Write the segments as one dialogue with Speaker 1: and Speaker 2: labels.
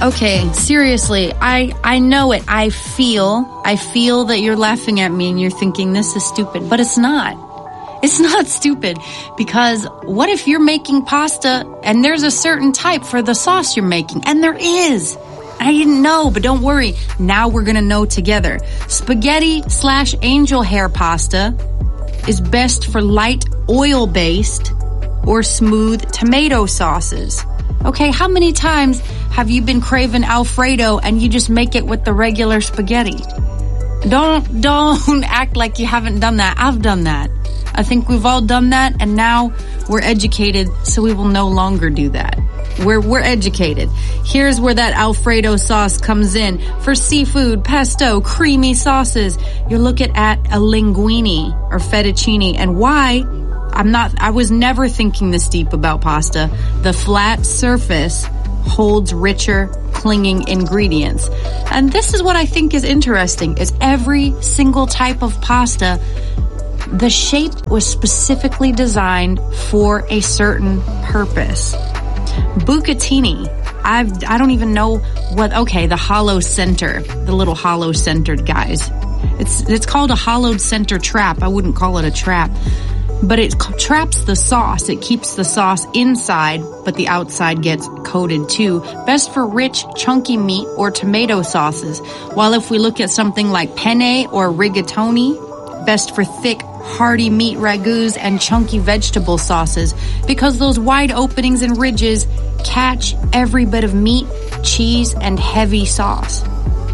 Speaker 1: Okay, seriously, I know it. I feel that you're laughing at me and you're thinking this is stupid, but it's not. It's not stupid, because what if you're making pasta and there's a certain type for the sauce you're making? And there is. I didn't know, but don't worry. Now we're gonna know together. Spaghetti/angel hair pasta is best for light oil-based or smooth tomato sauces. Okay, how many times have you been craving Alfredo and you just make it with the regular spaghetti? Don't act like you haven't done that. I've done that. I think we've all done that, and now we're educated, so we will no longer do that. We're educated. Here's where that Alfredo sauce comes in. For seafood, pesto, creamy sauces, you're looking at a linguine or fettuccine. And why? I was never thinking this deep about pasta. The flat surface holds richer, clinging ingredients. And this is what I think is interesting, is every single type of pasta, the shape was specifically designed for a certain purpose. Bucatini, I don't even know the hollow center, the little hollow centered guys. It's called a hollowed center trap. I wouldn't call it a trap. But it traps the sauce. It keeps the sauce inside, but the outside gets coated too. Best for rich, chunky meat or tomato sauces. While if we look at something like penne or rigatoni, best for thick, hearty meat ragouts and chunky vegetable sauces, because those wide openings and ridges catch every bit of meat, cheese, and heavy sauce.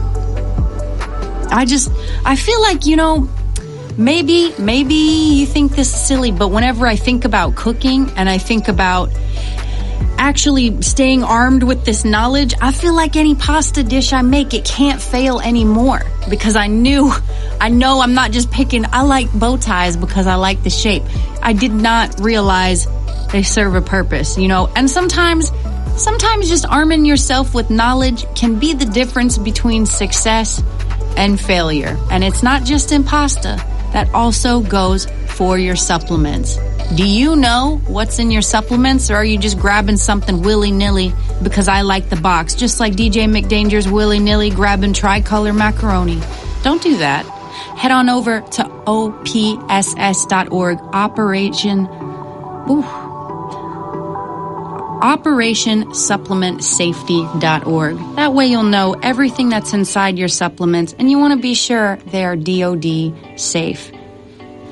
Speaker 1: I feel like, maybe you think this is silly, but whenever I think about cooking and I think about actually staying armed with this knowledge, I feel like any pasta dish I make, it can't fail anymore, because I know I'm not just picking. I like bow ties because I like the shape. I did not realize they serve a purpose, and sometimes just arming yourself with knowledge can be the difference between success and failure. And it's not just in pasta. That also goes for your supplements. Do you know what's in your supplements, or are you just grabbing something willy-nilly because I like the box, just like DJ McDanger's willy-nilly grabbing tricolor macaroni? Don't do that. Head on over to opss.org, OperationSupplementSafety.org. That way you'll know everything that's inside your supplements, and you want to be sure they are DOD safe.